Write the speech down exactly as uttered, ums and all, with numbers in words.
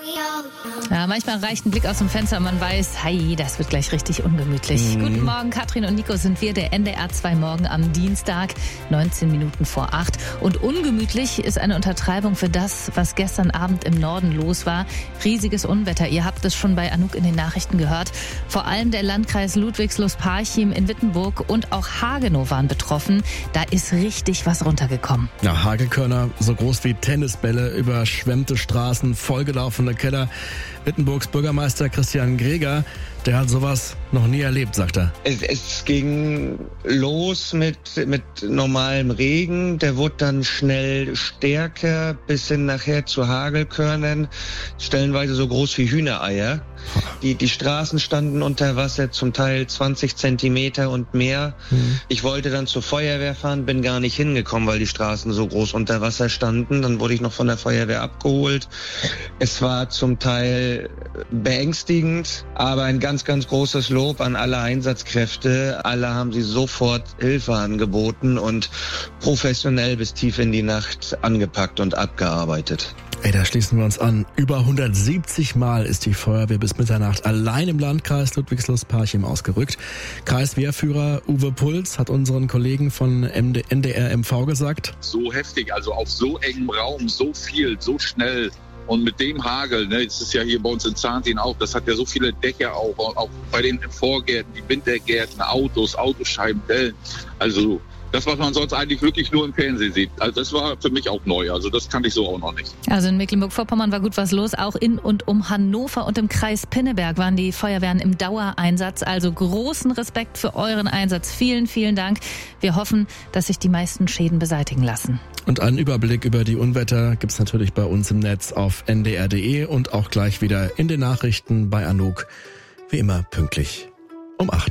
Ja, manchmal reicht ein Blick aus dem Fenster und man weiß, hey, das wird gleich richtig ungemütlich. Mhm. Guten Morgen, Katrin und Nico sind wir, der N D R zwei Morgen am Dienstag, neunzehn Minuten vor acht. Und ungemütlich ist eine Untertreibung für das, was gestern Abend im Norden los war. Riesiges Unwetter, ihr habt es schon bei Anouk in den Nachrichten gehört. Vor allem der Landkreis Ludwigslust-Parchim in Wittenburg und auch Hagenow waren betroffen. Da ist richtig was runtergekommen. Ja, Hagelkörner, so groß wie Tennisbälle, überschwemmte Straßen, vollgelaufene Keller. Wittenburgs Bürgermeister Christian Greger, der hat sowas noch nie erlebt, sagt er. Es, es ging los mit, mit normalem Regen, der wurde dann schnell stärker, bis hin nachher zu Hagelkörnern, stellenweise so groß wie Hühnereier. Die, die Straßen standen unter Wasser, zum Teil zwanzig Zentimeter und mehr. Mhm. Ich wollte dann zur Feuerwehr fahren, bin gar nicht hingekommen, weil die Straßen so groß unter Wasser standen. Dann wurde ich noch von der Feuerwehr abgeholt. Es war zum Teil beängstigend, aber ein ganz, ganz großes Lob an alle Einsatzkräfte. Alle haben sie sofort Hilfe angeboten und professionell bis tief in die Nacht angepackt und abgearbeitet. Ey, da schließen wir uns an. Über hundertsiebzig Mal ist die Feuerwehr bis Mitternacht allein im Landkreis Ludwigslust-Parchim ausgerückt. Kreiswehrführer Uwe Puls hat unseren Kollegen von N D R M V gesagt: So heftig, also auf so engem Raum, so viel, so schnell. Und mit dem Hagel, ne, das ist ja hier bei uns in Zahntin auch, das hat ja so viele Dächer auch, auch bei den Vorgärten, die Wintergärten, Autos, Autoscheiben, Dellen. Also das, was man sonst eigentlich wirklich nur im Fernsehen sieht. Also das war für mich auch neu. Also das kannte ich so auch noch nicht. Also in Mecklenburg-Vorpommern war gut was los. Auch in und um Hannover und im Kreis Pinneberg waren die Feuerwehren im Dauereinsatz. Also großen Respekt für euren Einsatz. Vielen, vielen Dank. Wir hoffen, dass sich die meisten Schäden beseitigen lassen. Und einen Überblick über die Unwetter gibt's natürlich bei uns im Netz auf n d r punkt d e und auch gleich wieder in den Nachrichten bei Anouk. Wie immer pünktlich um acht.